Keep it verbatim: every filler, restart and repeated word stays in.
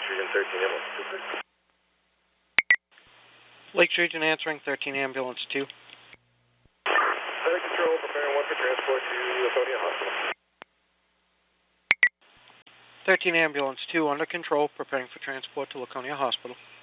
Region thirteen ambulance. Lakes Region answering, thirteen ambulance two. Center control, preparing one for transport to Laconia Hospital. thirteen ambulance two under control, preparing for transport to Laconia Hospital.